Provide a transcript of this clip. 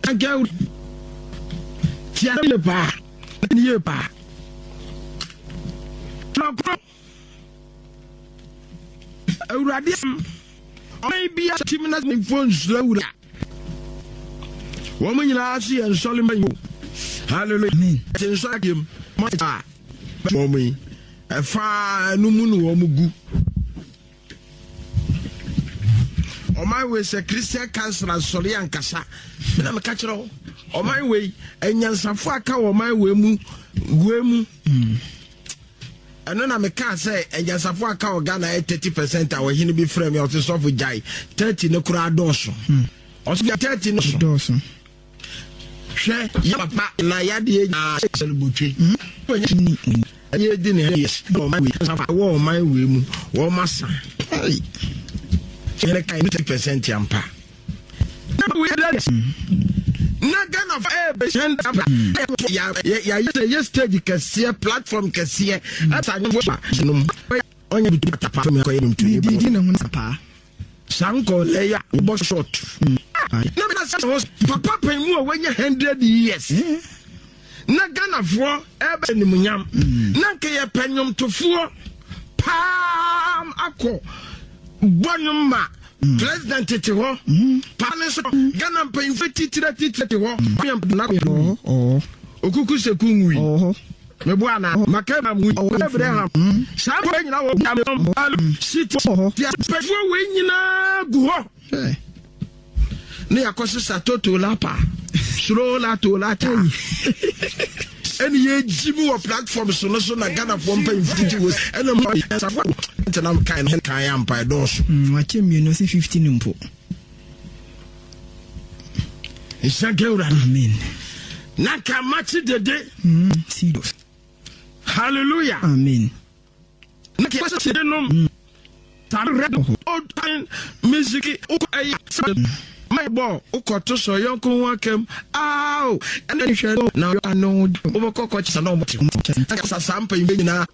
Girl, Tiana Ba, Yepa. Radium, maybe a team has been phone slowly. Woman, you are see and Solomon. Hallelujah. Inside him, my for me, a far no moon womugu. On my way, a Christian councillor, Soli and Kasa. I'm a catcher. On my way, and Yansafaka, on my way, Wemu. And then I'm a car say, and Yansafaka, Ghana 30%. I will be frame of the soft jai 30 no crowd also. Also, 30 no dorsum. Share Yapa, Nayadi, Celebuchi. You didn't yes, no, my way, I wore my way, war massa. Hey. 30% yampa. Na Ghana of yesterday kasi platform kasi ata nwo onye bitu tapa me ko yedum tu di na hun tapa sanko leya bo short na be na say papa pen mu wenye 100 years na Ghana fo ebe ni munyam na ke ye penyom tofo pam akọ bonum ma President Titiho, Panis, Ghana paying 50 ho, Okuku Sekungui, Mebuana, Makema, Abraham, Samuel, City, before winning a go. Near Costa Toto Lapa, Slola to Lata. Any Jimu or platform so no Ghana from paying 50 was and I'm kind of Kayam by doors. Watch him, you know, see 15 umpo. It's a girl, I mean. Naka match the day. See those. Hallelujah. Amen. Old time music. My boy, Okoto so yonko wakem. Ow! And then you now I know over cockroaches and all. Sampa, you